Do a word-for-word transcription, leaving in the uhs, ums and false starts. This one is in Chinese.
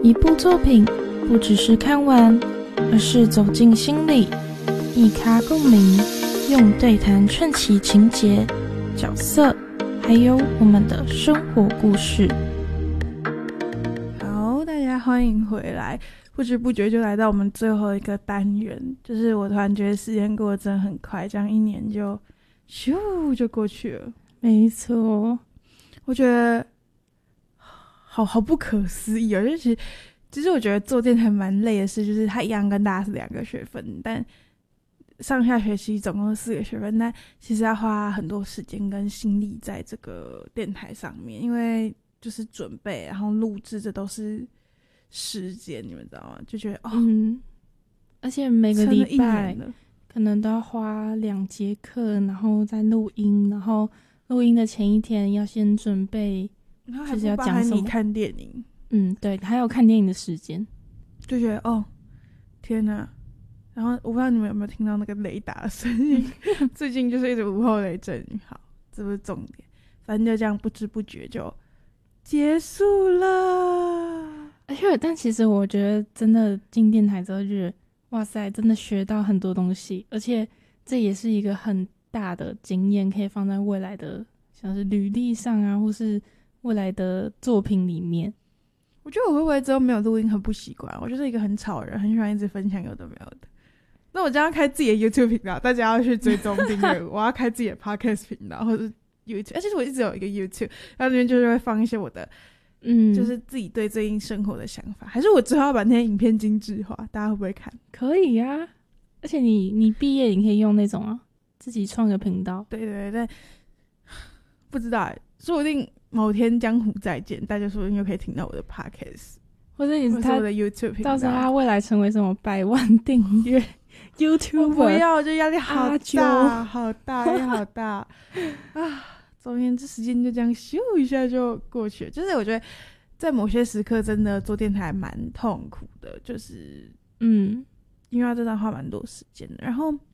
一部作品不只是看完，而是走进心里，一咖共鸣，用对谈串起情节、角色，还有我们的生活故事。 好，大家欢迎回来。不知不觉就来到我们最后一个单元，就是我突然觉得时间过得真的很快，这样一年就咻就过去了。 没错， 我觉得好好不可思议哦！就其实，其实我觉得做电台蛮累的事，就是它一样跟大家是两个学分，但上下学期总共是四个学分，但其实要花很多时间跟心力在这个电台上面，因为就是准备，然后录制，这都是时间，你们知道吗？就觉得哦， 嗯，而且每个礼拜了可能都要花两节课，然后再录音，然后录音的前一天要先准备， 然后还就是要不包讲什么。 含你看电影， 嗯，对，还有看电影的时间。 就觉得哦，天哪！然后我不知道你们有没有听到那个雷达的声音，最近就是一直午后雷阵雨。好，这不是重点，反正就这样不知不觉就结束了。 而且，但其实我觉得真的进电台之后，就觉得哇塞，真的学到很多东西，而且这也是一个很大的经验，可以放在未来的像是履历上啊，或是未来的作品里面。 我觉得我会不会之后没有录音很不习惯？我就是一个很吵的人，很喜欢一直分享有的没有的。那我将要开自己的 YouTube 频道，大家要去追踪订阅我。我要开自己的 Podcast 频道，或者 YouTube。而且我一直有一个 YouTube， 然后里面就是会放一些我的。嗯，就是自己对最近生活的想法，还是我之后要把那些影片精致化，大家会不会看？ 可以啊，而且你你毕业你可以用那种啊，自己创个频道。 对对对，不知道哎，说不定某天江湖再见，大家说不定又可以听到我的 podcast， 或者你是他我的 YouTube 频道， 到时候他未来成为什么百万订阅 YouTuber， 不要，就压力好大，好大，压力好大啊！总而言之，时间就这样咻一下就过去了。就是我觉得在某些时刻真的做电台蛮痛苦的，就是嗯，因为要真的花蛮多时间的。然后